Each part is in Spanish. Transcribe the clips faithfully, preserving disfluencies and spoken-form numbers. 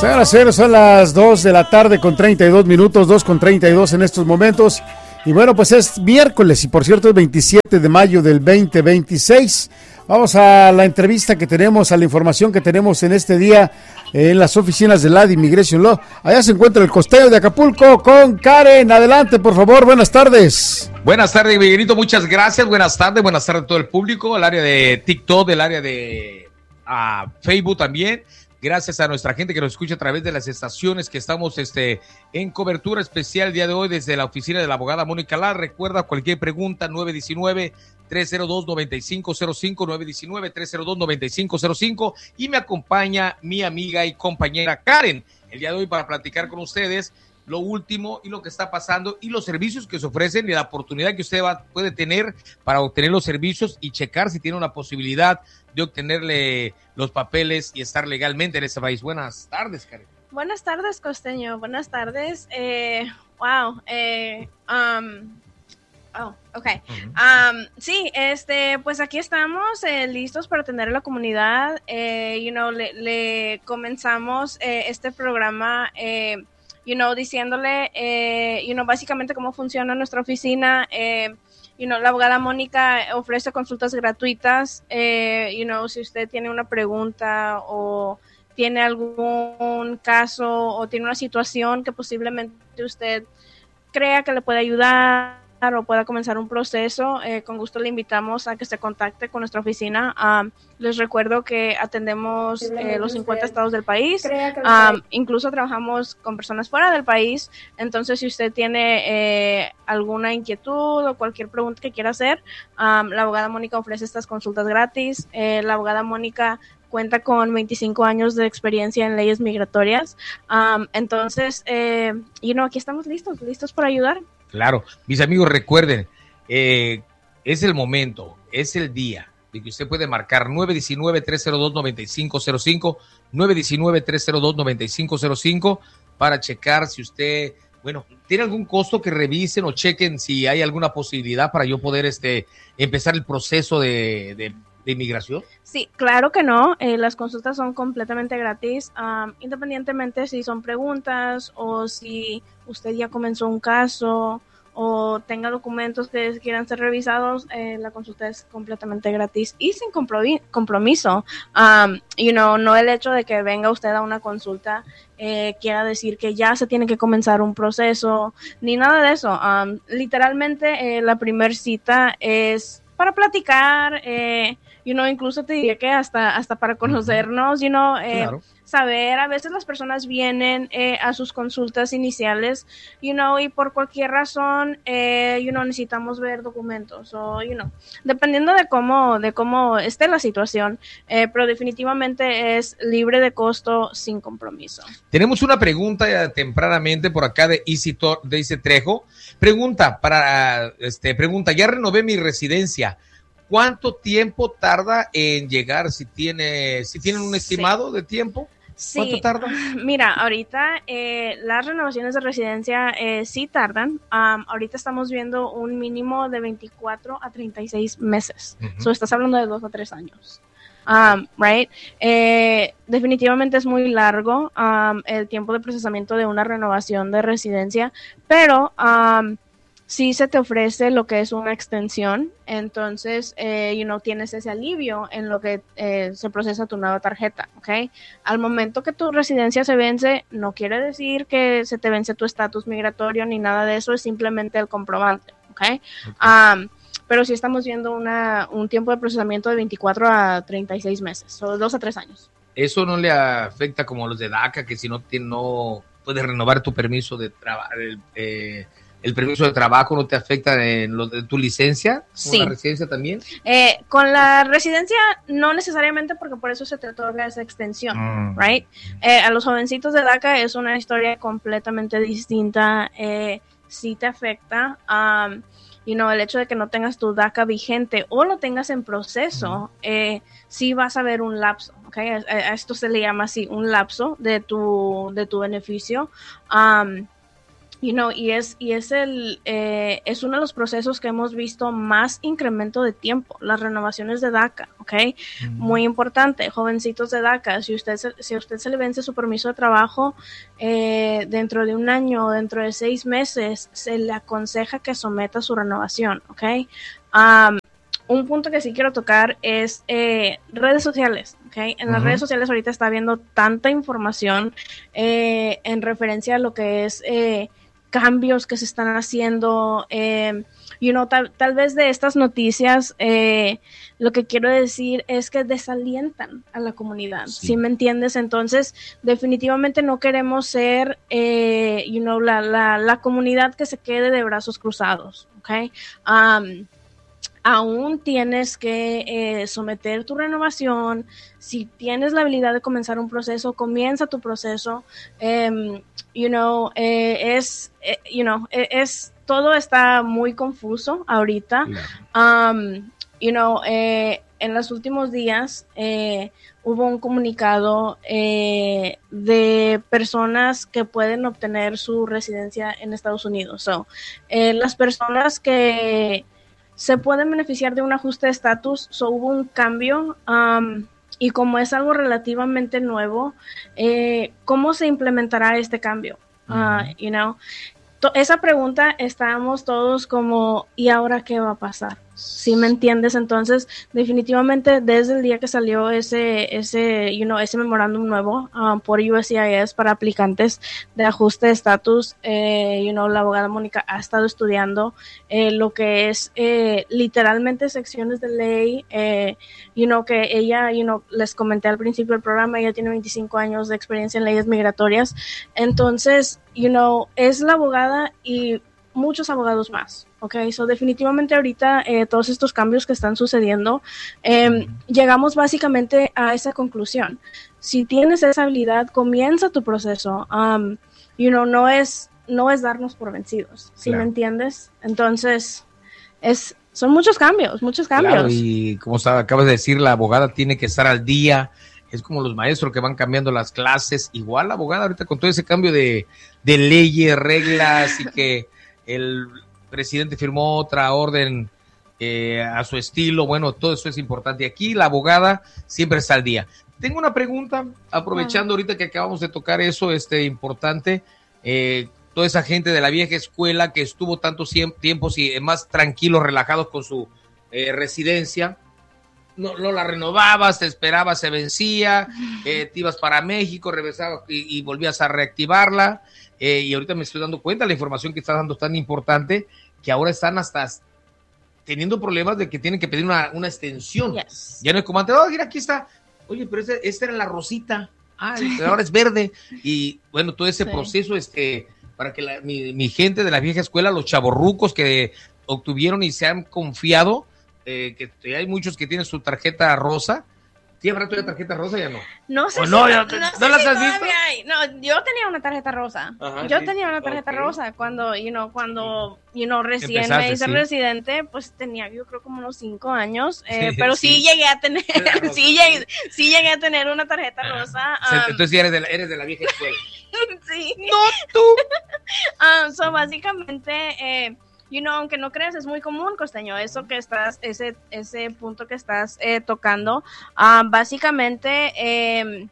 Señoras y señores, son las dos de la tarde con treinta y dos minutos, dos con treinta y dos en estos momentos. Y bueno, pues es miércoles y por cierto es veintisiete de mayo del veinte veintiséis. Vamos a la entrevista que tenemos, a la información que tenemos en este día en las oficinas de la Immigration Law. Allá se encuentra el costeño de Acapulco con Karen. Adelante, por favor, buenas tardes. Buenas tardes, Miguelito, muchas gracias. Buenas tardes, buenas tardes a todo el público, el área de TikTok, el área de uh, Facebook también. Gracias a nuestra gente que nos escucha a través de las estaciones que estamos este, en cobertura especial el día de hoy desde la oficina de la abogada Mónica Lara. Recuerda cualquier pregunta, nueve uno nueve, tres cero dos, nueve cinco cero cinco, nueve uno nueve, tres cero dos, nueve cinco cero cinco. Y me acompaña mi amiga y compañera Karen el día de hoy para platicar con ustedes lo último y lo que está pasando y los servicios que se ofrecen y la oportunidad que usted va, puede tener para obtener los servicios y checar si tiene una posibilidad de obtenerle los papeles y estar legalmente en ese país. Buenas tardes, Karen. Buenas tardes, costeño. Buenas tardes. Eh, wow. Eh, um, oh, ok. Uh-huh. Um, sí, este, pues aquí estamos eh, listos para atender a la comunidad. Eh, you know, le, le comenzamos eh, este programa eh, you know, diciéndole, eh, you know, básicamente cómo funciona nuestra oficina. Eh, you know, la abogada Mónica ofrece consultas gratuitas. Eh, you know, si usted tiene una pregunta o tiene algún caso o tiene una situación que posiblemente usted crea que le puede ayudar o pueda comenzar un proceso, eh, con gusto le invitamos a que se contacte con nuestra oficina. Um, les recuerdo que atendemos eh, los cincuenta estados del país, um, incluso trabajamos con personas fuera del país. Entonces, si usted tiene eh, alguna inquietud o cualquier pregunta que quiera hacer, um, la abogada Mónica ofrece estas consultas gratis. Eh, la abogada Mónica cuenta con veinticinco años de experiencia en leyes migratorias. Um, entonces, eh, you know, aquí estamos listos, listos para ayudar. Claro, mis amigos, recuerden, eh, es el momento, es el día de que usted puede marcar nueve uno nueve, tres cero dos, nueve cinco cero cinco, nueve uno nueve, tres cero dos, nueve cinco cero cinco para checar si usted, bueno, tiene algún costo que revisen o chequen si hay alguna posibilidad para yo poder este empezar el proceso de, de, de inmigración. Sí, claro que no, eh, las consultas son completamente gratis, um, independientemente si son preguntas o si usted ya comenzó un caso o tenga documentos que quieran ser revisados, eh, la consulta es completamente gratis y sin compromiso. Um, you know, no el hecho de que venga usted a una consulta eh, quiera decir que ya se tiene que comenzar un proceso, ni nada de eso. Um, literalmente eh, la primer cita es para platicar, eh, you know, incluso te diría que hasta, hasta para conocernos, you know, eh, claro. Saber, a veces las personas vienen eh, a sus consultas iniciales, you know, y por cualquier razón, eh, you know, necesitamos ver documentos, o, you know, dependiendo de cómo, de cómo esté la situación, eh, pero definitivamente es libre de costo, sin compromiso. Tenemos una pregunta tempranamente por acá de Isi, de Isi Trejo. Pregunta para, este, pregunta, ya renové mi residencia. ¿Cuánto tiempo tarda en llegar? Si tiene, si tienen un estimado sí. de tiempo. ¿Cuánto sí. tarda? Mira, ahorita eh, las renovaciones de residencia eh, sí tardan. Um, ahorita estamos viendo un mínimo de veinticuatro a treinta y seis meses. Uh-huh. So, estás hablando de dos a tres años. Um, right? Eh, definitivamente es muy largo um, el tiempo de procesamiento de una renovación de residencia, pero um, sí se te ofrece lo que es una extensión, entonces, eh, you know, tienes ese alivio en lo que eh, se procesa tu nueva tarjeta, ¿ok? Al momento que tu residencia se vence, no quiere decir que se te vence tu estatus migratorio ni nada de eso, es simplemente el comprobante, ¿ok? okay. Um, pero sí estamos viendo una, un tiempo de procesamiento de veinticuatro a treinta y seis meses, o dos a tres años. ¿Eso no le afecta como los de DACA, que si no, tiene, no puedes renovar tu permiso de trabajo, eh, el permiso de trabajo no te afecta en lo de tu licencia? ¿Con sí. la residencia también? Eh, con la residencia no necesariamente, porque por eso se te otorga esa extensión, mm. right? Eh, a los jovencitos de DACA es una historia completamente distinta, eh, sí te afecta, um, you know, el hecho de que no tengas tu DACA vigente o lo tengas en proceso, mm. eh, sí vas a ver un lapso, ¿okay? A, a esto se le llama así, un lapso de tu, de tu beneficio, um, You know, y es, y es el, eh, es uno de los procesos que hemos visto más incremento de tiempo, las renovaciones de DACA, ¿ok? Mm. Muy importante, jovencitos de DACA, si usted, se, si a usted se le vence su permiso de trabajo eh, dentro de un año o dentro de seis meses, se le aconseja que someta su renovación, ¿ok? Um, un punto que sí quiero tocar es eh, redes sociales, ¿ok? En uh-huh. las redes sociales ahorita está habiendo tanta información eh, en referencia a lo que es eh, cambios que se están haciendo, eh, you know, tal, tal vez de estas noticias, eh, lo que quiero decir es que desalientan a la comunidad, ¿sí, ¿sí me entiendes? Entonces, definitivamente no queremos ser, eh, you know, la, la, la comunidad que se quede de brazos cruzados, ¿ok? Um, aún tienes que eh, someter tu renovación. Si tienes la habilidad de comenzar un proceso, comienza tu proceso. Um, you know, eh, es, eh, you know, eh, es, todo está muy confuso ahorita. Claro. Um, you know, eh, en los últimos días eh, hubo un comunicado eh, de personas que pueden obtener su residencia en Estados Unidos. So, eh, las personas que se pueden beneficiar de un ajuste de estatus, so, hubo un cambio, um, y como es algo relativamente nuevo, eh, ¿cómo se implementará este cambio? Uh, uh-huh. you know, to- esa pregunta estábamos todos como, ¿y ahora qué va a pasar? ¿Sí me entiendes? Entonces, definitivamente, desde el día que salió ese, ese, you know, ese memorándum nuevo um, por U S C I S para aplicantes de ajuste de estatus, eh, you know, la abogada Mónica ha estado estudiando eh, lo que es eh, literalmente secciones de ley, eh, you know, que ella, you know, les comenté al principio del programa, ella tiene veinticinco años de experiencia en leyes migratorias. Entonces, you know, es la abogada y muchos abogados más. Ok, so definitivamente ahorita eh, todos estos cambios que están sucediendo, eh, mm. llegamos básicamente a esa conclusión. Si tienes esa habilidad, comienza tu proceso. Um, you know, no es, no es darnos por vencidos, ¿sí claro. me entiendes? Entonces, es, son muchos cambios, muchos cambios. Claro, y como acabas de decir, la abogada tiene que estar al día. Es como los maestros que van cambiando las clases. Igual la abogada ahorita con todo ese cambio de, de leyes, reglas y que el presidente firmó otra orden eh, a su estilo. Bueno, todo eso es importante. Aquí la abogada siempre está al día. Tengo una pregunta, aprovechando ahorita que acabamos de tocar eso, este importante, eh, toda esa gente de la vieja escuela que estuvo tantos tiempos y más tranquilos, relajados con su eh, residencia, no, no la renovabas, te esperabas, se vencía, eh, te ibas para México, regresabas y, y volvías a reactivarla. Eh, y ahorita me estoy dando cuenta, la información que estás dando es tan importante que ahora están hasta teniendo problemas de que tienen que pedir una, una extensión. Yes. Ya no es como antes, oh, mira, aquí está. Oye, pero esta este era la rosita. Ah, pero ahora es verde. Y bueno, todo ese sí. proceso, este, para que la, mi, mi gente de la vieja escuela, los chavorrucos que obtuvieron y se han confiado, eh, que hay muchos que tienen su tarjeta rosa. ¿Sí habrá todavía tarjeta rosa ya no? No sé si no, ya, no, ¿no sé las si has visto? Hay. No, yo tenía una tarjeta rosa. Ajá, yo sí. tenía una tarjeta okay. rosa cuando, you know, cuando, you know, recién Empezaste, me hice sí. residente, pues tenía yo creo como unos cinco años, eh, sí, pero sí. sí llegué a tener, sí, llegué, sí llegué a tener una tarjeta rosa. Um, Entonces sí eres de la, eres de la vieja escuela. Sí. No, tú. um, so básicamente, eh, you know, aunque no creas, es muy común, Costeño, eso que estás, ese, ese punto que estás eh, tocando. Um, básicamente, eh,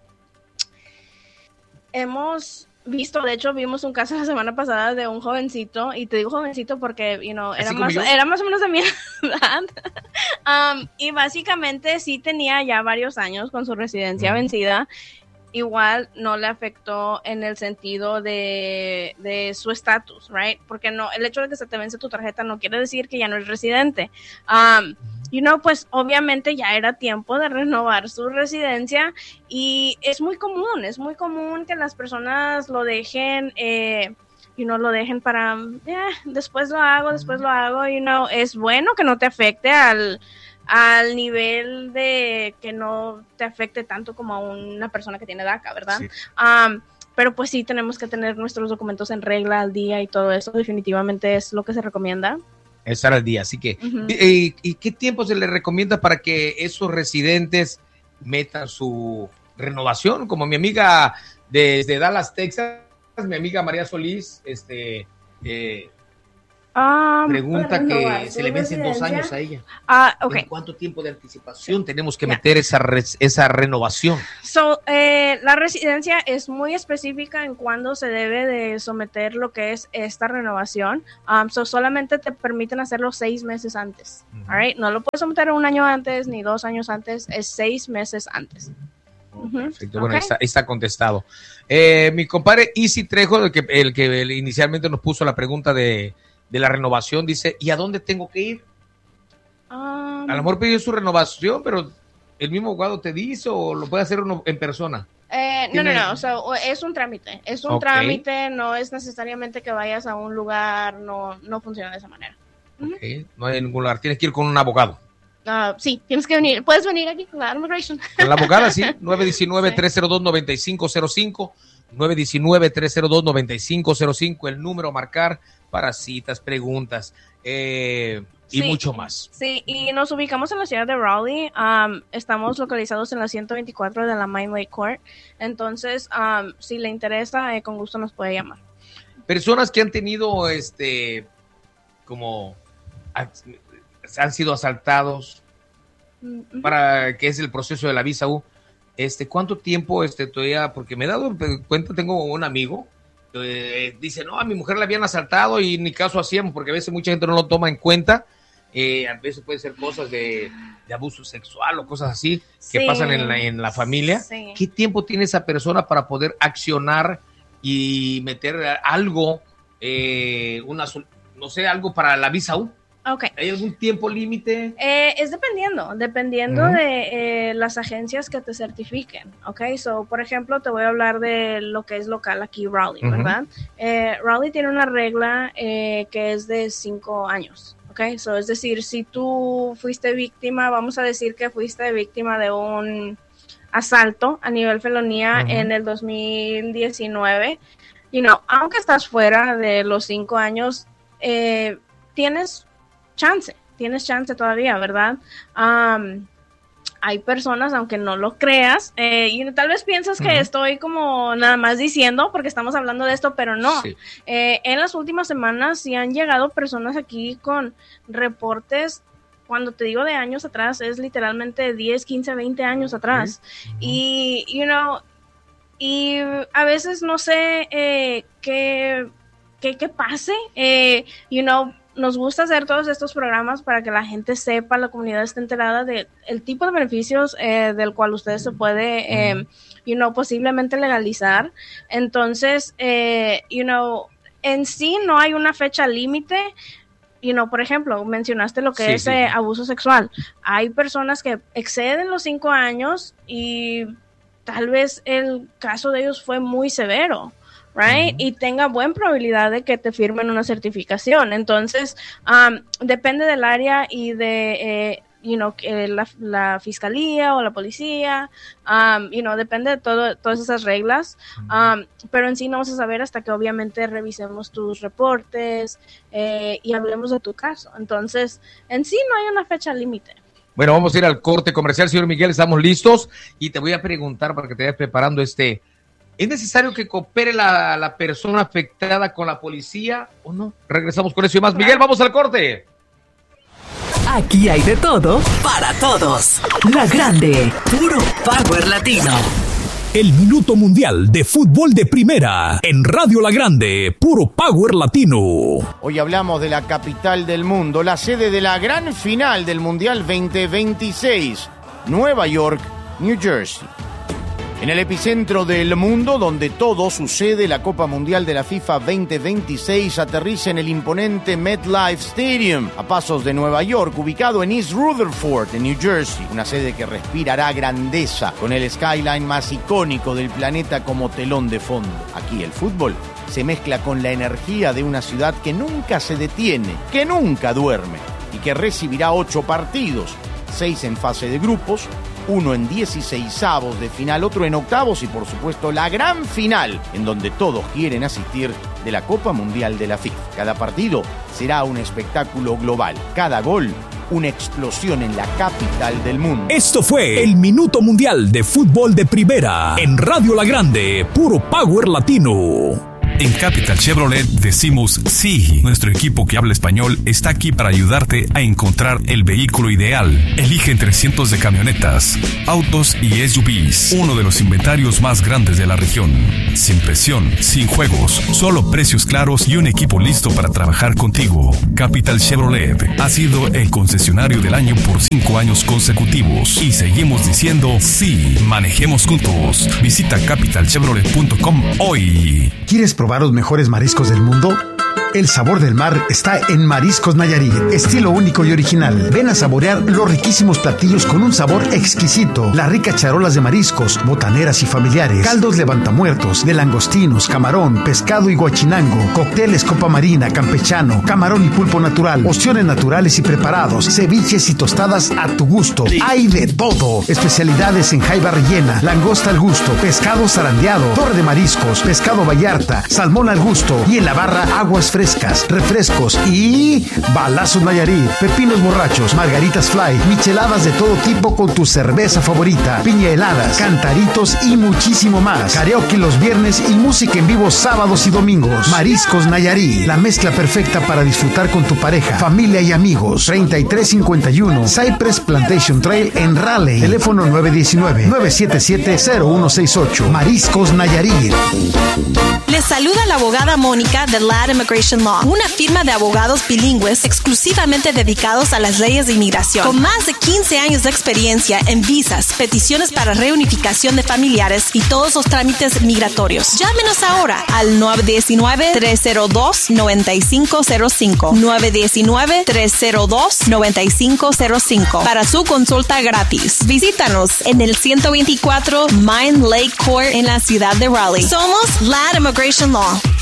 hemos visto, de hecho, vimos un caso la semana pasada de un jovencito, y te digo jovencito porque, you know, era más, era más o menos de mi edad. um, y básicamente sí tenía ya varios años con su residencia mm. vencida. Igual no le afectó en el sentido de, de su estatus, right? Porque no, el hecho de que se te vence tu tarjeta no quiere decir que ya no es residente. Um, you know, pues obviamente ya era tiempo de renovar su residencia y es muy común, es muy común que las personas lo dejen, eh, you know, lo dejen para, eh, después lo hago, después lo hago, you know, es bueno que no te afecte al... al nivel de que no te afecte tanto como a una persona que tiene DACA, ¿verdad? Sí. Um, pero pues sí tenemos que tener nuestros documentos en regla al día y todo eso definitivamente es lo que se recomienda. Estar al día, así que uh-huh. ¿y, ¿y qué tiempo se le recomienda para que esos residentes metan su renovación? Como mi amiga desde Dallas, Texas, mi amiga María Solís, este... Eh, Um, pregunta que se le vencen dos años a ella. Uh, okay. ¿En cuánto tiempo de anticipación tenemos que meter yeah. esa, re, esa renovación? So, eh, la residencia es muy específica en cuándo se debe de someter lo que es esta renovación. Um, so, solamente te permiten hacerlo seis meses antes. Uh-huh. All right? No lo puedes someter un año antes ni dos años antes, es seis meses antes. Oh, uh-huh. Perfecto, bueno, okay. está, está contestado. Eh, mi compadre Easy Trejo, el que, el que inicialmente nos puso la pregunta de de la renovación, dice, ¿y a dónde tengo que ir? Um, a lo mejor pidió su renovación, pero el mismo abogado te dice o lo puede hacer uno en persona. Eh, no, no, no, so, es un trámite, es un okay. trámite, no es necesariamente que vayas a un lugar, no, no funciona de esa manera. Okay. Uh-huh. No hay ningún lugar, tienes que ir con un abogado. Uh, sí, tienes que venir, puedes venir aquí con la immigration. Con la abogada, sí, nueve uno nueve, tres cero dos, nueve cinco cero cinco, nueve uno nueve, tres cero dos, nueve cinco cero cinco, el número a marcar para citas, preguntas eh, y sí, mucho más. Sí, y nos ubicamos en la ciudad de Raleigh. Um, estamos localizados en la ciento veinticuatro de la Mine Lake Court. Entonces, um, si le interesa, eh, con gusto nos puede llamar. Personas que han tenido, este, como, han sido asaltados, mm-hmm. para que es el proceso de la visa U, este, ¿cuánto tiempo, este, todavía? Porque me he dado cuenta, tengo un amigo, Eh, dice, no, a mi mujer la habían asaltado y ni caso hacíamos, porque a veces mucha gente no lo toma en cuenta, eh, a veces puede ser cosas de, de abuso sexual o cosas así que sí. pasan en la, en la familia. Sí. ¿Qué tiempo tiene esa persona para poder accionar y meter algo, eh, una, no sé, algo para la visa U? Okay. ¿Hay algún tiempo límite? Eh, es dependiendo, dependiendo uh-huh. de eh, las agencias que te certifiquen, ¿ok? So, por ejemplo, te voy a hablar de lo que es local aquí, Raleigh, uh-huh. ¿verdad? Eh, Raleigh tiene una regla eh, que es de cinco años, ¿ok? So, es decir, si tú fuiste víctima, vamos a decir que fuiste víctima de un asalto a nivel felonía uh-huh. en el dos mil diecinueve, you know, aunque estás fuera de los cinco años, eh, tienes chance, tienes chance todavía, ¿verdad? Um, hay personas, aunque no lo creas, eh, y tal vez piensas que uh-huh. estoy como nada más diciendo porque estamos hablando de esto, pero no. Sí. Eh, en las últimas semanas sí han llegado personas aquí con reportes, cuando te digo de años atrás, es literalmente diez, quince, veinte años atrás. Uh-huh. Y, you know, y a veces no sé eh, qué, qué, qué pase, eh, you know, nos gusta hacer todos estos programas para que la gente sepa, la comunidad esté enterada de el tipo de beneficios eh, del cual usted se puede, eh, you know, posiblemente legalizar. Entonces, eh, you know, en sí no hay una fecha límite. You know, por ejemplo, mencionaste lo que sí, es sí. Eh, abuso sexual. Hay personas que exceden los cinco años y tal vez el caso de ellos fue muy severo. Right? Uh-huh. Y tenga buena probabilidad de que te firmen una certificación. Entonces, um, depende del área y de, eh, you know, eh, la, la fiscalía o la policía, um, you know, depende de todo, todas esas reglas, um, pero en sí no vamos a saber hasta que obviamente revisemos tus reportes eh, y hablemos de tu caso. Entonces, en sí no hay una fecha límite. Bueno, vamos a ir al corte comercial, señor Miguel, estamos listos y te voy a preguntar para que te vayas preparando este... ¿Es necesario que coopere la, la persona afectada con la policía o no? Regresamos con eso y más. Miguel, vamos al corte. Aquí hay de todo para todos. La Grande, puro Power Latino. El Minuto Mundial de Fútbol de Primera en Radio La Grande, puro Power Latino. Hoy hablamos de la capital del mundo, la sede de la gran final del Mundial veinte veintiséis, Nueva York, New Jersey. En el epicentro del mundo, donde todo sucede, la Copa Mundial de la FIFA veinte veintiséis aterriza en el imponente MetLife Stadium, a pasos de Nueva York, ubicado en East Rutherford, en New Jersey. Una sede que respirará grandeza, con el skyline más icónico del planeta como telón de fondo. Aquí el fútbol se mezcla con la energía de una ciudad que nunca se detiene, que nunca duerme, y que recibirá ocho partidos, seis en fase de grupos, uno en dieciseisavos de final, otro en octavos y por supuesto la gran final, en donde todos quieren asistir, de la Copa Mundial de la FIFA. Cada partido será un espectáculo global, cada gol una explosión en la capital del mundo. Esto fue el Minuto Mundial de Fútbol de Primera en Radio La Grande, puro Power Latino. En Capital Chevrolet decimos sí. Nuestro equipo que habla español está aquí para ayudarte a encontrar el vehículo ideal. Elige entre cientos de camionetas, autos y S U Vs. Uno de los inventarios más grandes de la región. Sin presión, sin juegos, solo precios claros y un equipo listo para trabajar contigo. Capital Chevrolet ha sido el concesionario del año por cinco años consecutivos y seguimos diciendo sí. Manejemos juntos. Visita capital chevrolet punto com hoy. ¿Quieres probar los mejores mariscos del mundo? El sabor del mar está en Mariscos Nayarit, estilo único y original. Ven a saborear los riquísimos platillos con un sabor exquisito. Las ricas charolas de mariscos, botaneras y familiares, caldos levantamuertos, de langostinos, camarón, pescado y guachinango, cócteles copa marina, campechano, camarón y pulpo natural, ostiones naturales y preparados, ceviches y tostadas a tu gusto. Hay de todo. Especialidades en jaiba rellena, langosta al gusto, pescado zarandeado, torre de mariscos, pescado vallarta, salmón al gusto y en la barra aguas frescas. Frescas, refrescos y balazos Nayarit, pepinos borrachos, margaritas fly, micheladas de todo tipo con tu cerveza favorita, piña heladas, cantaritos y muchísimo más. Karaoke los viernes y música en vivo sábados y domingos. Mariscos Nayarit, la mezcla perfecta para disfrutar con tu pareja, familia y amigos. treinta y tres cincuenta y uno Cypress Plantation Trail en Raleigh. Teléfono nueve uno nueve, nueve siete siete, cero uno seis ocho. Mariscos Nayarit. Les saluda la abogada Mónica de Ladd Immigration Law, una firma de abogados bilingües exclusivamente dedicados a las leyes de inmigración. Con más de quince años de experiencia en visas, peticiones para reunificación de familiares y todos los trámites migratorios. Llámenos ahora al nueve uno nueve, tres cero dos, nueve cinco cero cinco, nueve uno nueve, tres cero dos, nueve cinco cero cinco para su consulta gratis. Visítanos en el ciento veinticuatro Mine Lake Court en la ciudad de Raleigh. Somos Ladd Immigration Law.